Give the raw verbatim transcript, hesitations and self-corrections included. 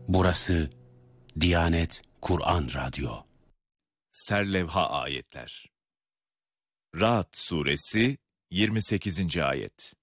Burası Diyanet Kur'an Radyo. Serlevha ayetler. Ra'd suresi yirmi sekizinci ayet.